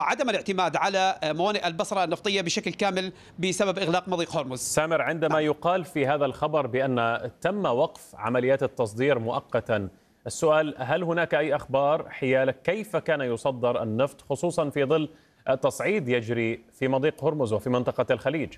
عدم الاعتماد على موانئ البصرة النفطية بشكل كامل بسبب إغلاق مضيق هرمز. سامر، عندما يقال في هذا الخبر بأن تم وقف عمليات التصدير مؤقتا، السؤال: هل هناك أي أخبار حيال كيف كان يصدر النفط، خصوصا في ظل تصعيد يجري في مضيق هرمز وفي منطقة الخليج؟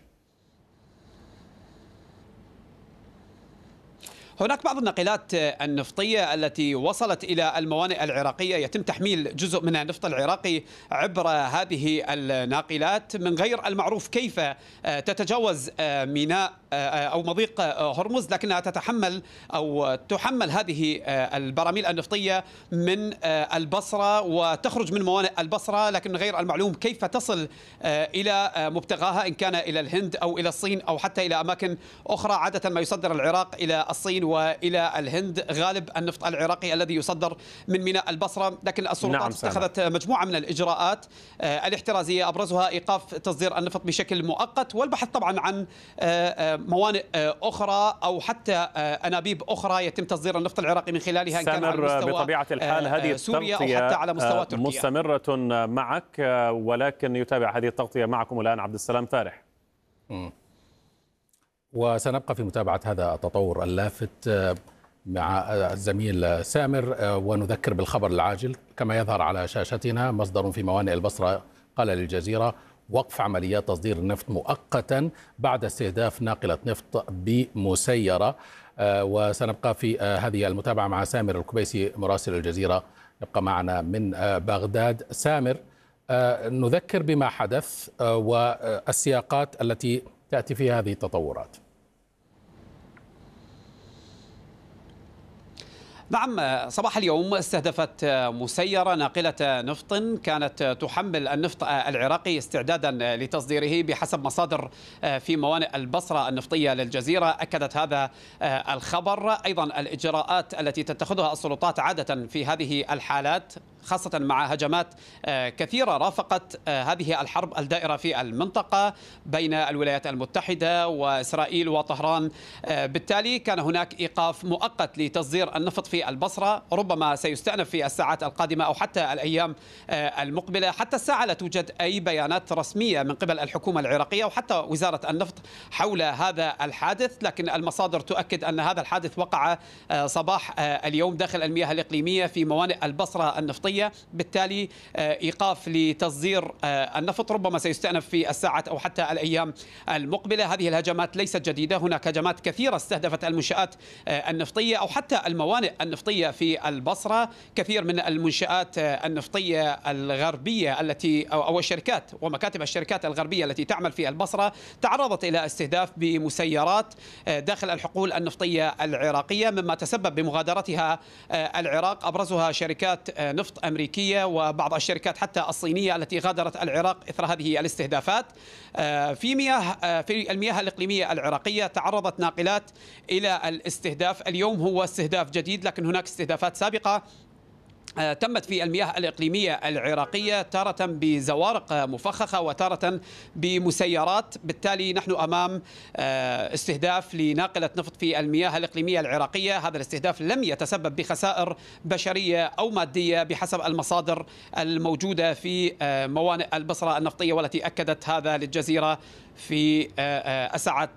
هناك بعض الناقلات النفطية التي وصلت إلى الموانئ العراقية يتم تحميل جزء من النفط العراقي عبر هذه الناقلات، من غير المعروف كيف تتجاوز ميناء أو مضيق هرمز، لكنها تتحمل أو تحمل هذه البراميل النفطية من البصرة وتخرج من موانئ البصرة، لكن غير المعلوم كيف تصل إلى مبتغاها، إن كان إلى الهند أو إلى الصين أو حتى إلى أماكن أخرى. عادة ما يصدر العراق إلى الصين وإلى الهند غالب النفط العراقي الذي يصدر من ميناء البصرة، لكن السلطات اتخذت مجموعة من الإجراءات الاحترازية، أبرزها إيقاف تصدير النفط بشكل مؤقت، والبحث طبعا عن موانئ أخرى أو حتى أنابيب أخرى يتم تصدير النفط العراقي من خلالها، إن كان على مستوى بطبيعة الحال هذه سوريا أو حتى على مستوى تركيا. مستمرة معك، ولكن يتابع هذه التغطية معكم الآن عبد السلام فارح. وسنبقى في متابعة هذا التطور اللافت مع الزميل سامر، ونذكر بالخبر العاجل كما يظهر على شاشتنا. مصدر في موانئ البصرة قال للجزيرة وقف عمليات تصدير النفط مؤقتا بعد استهداف ناقلة نفط بمسيرة. وسنبقى في هذه المتابعة مع سامر الكبيسي مراسل الجزيرة، يبقى معنا من بغداد. سامر، نذكر بما حدث والسياقات التي تأتي في هذه التطورات. نعم، صباح اليوم استهدفت مسيرة ناقلة نفط كانت تحمل النفط العراقي استعدادا لتصديره بحسب مصادر في موانئ البصرة النفطية للجزيرة. أكدت هذا الخبر. أيضا الإجراءات التي تتخذها السلطات عادة في هذه الحالات، خاصة مع هجمات كثيرة رافقت هذه الحرب الدائرة في المنطقة بين الولايات المتحدة وإسرائيل وطهران، بالتالي كان هناك إيقاف مؤقت لتصدير النفط في البصرة، ربما سيستأنف في الساعات القادمة أو حتى الأيام المقبلة. حتى الساعة لا توجد أي بيانات رسمية من قبل الحكومة العراقية وحتى وزارة النفط حول هذا الحادث، لكن المصادر تؤكد أن هذا الحادث وقع صباح اليوم داخل المياه الإقليمية في موانئ البصرة النفطية، بالتالي إيقاف لتصدير النفط ربما سيستأنف في الساعات أو حتى الأيام المقبلة. هذه الهجمات ليست جديدة، هناك هجمات كثيرة استهدفت المنشآت النفطية أو حتى الموانئ النفطية في البصرة. كثير من المنشآت النفطية الغربية التي أو الشركات ومكاتب الشركات الغربية التي تعمل في البصرة تعرضت إلى استهداف بمسيرات داخل الحقول النفطية العراقية، مما تسبب بمغادرتها العراق، أبرزها شركات نفط أمريكية وبعض الشركات حتى الصينية التي غادرت العراق إثر هذه الاستهدافات. في المياه الإقليمية العراقية تعرضت ناقلات إلى الاستهداف. اليوم هو استهداف جديد، لكن هناك استهدافات سابقة تمت في المياه الإقليمية العراقية، تارة بزوارق مفخخة وتارة بمسيرات. بالتالي نحن أمام استهداف لناقلة نفط في المياه الإقليمية العراقية. هذا الاستهداف لم يتسبب بخسائر بشرية أو مادية بحسب المصادر الموجودة في موانئ البصرة النفطية، والتي أكدت هذا للجزيرة في الساعات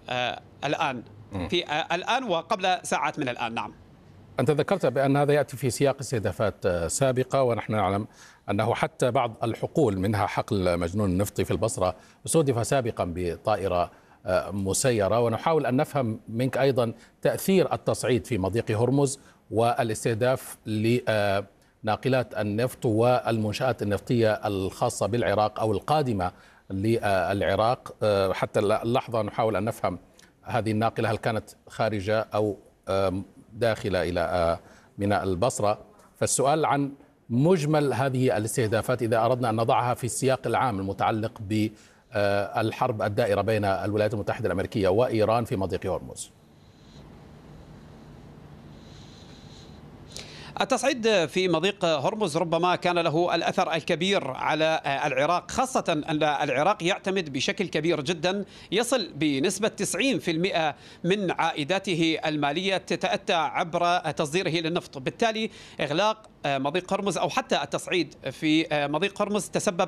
الآن وقبل ساعات من الآن. نعم، أنت ذكرت بأن هذا يأتي في سياق استهدافات سابقة، ونحن نعلم أنه حتى بعض الحقول منها حقل مجنون النفطي في البصرة استهدف سابقا بطائرة مسيرة. ونحاول أن نفهم منك أيضا تأثير التصعيد في مضيق هرمز والاستهداف لناقلات النفط والمنشآت النفطية الخاصة بالعراق أو القادمة للعراق. حتى اللحظة نحاول أن نفهم هذه الناقلة هل كانت خارجة أو داخلة إلى ميناء البصرة. فالسؤال عن مجمل هذه الاستهدافات إذا أردنا أن نضعها في السياق العام المتعلق بالحرب الدائرة بين الولايات المتحدة الأمريكية وإيران في مضيق هرمز. التصعيد في مضيق هرمز ربما كان له الأثر الكبير على العراق، خاصة أن العراق يعتمد بشكل كبير جدا، يصل بنسبة 90% من عائداته المالية تتأتى عبر تصديره للنفط. بالتالي إغلاق مضيق هرمز أو حتى التصعيد في مضيق هرمز تسبب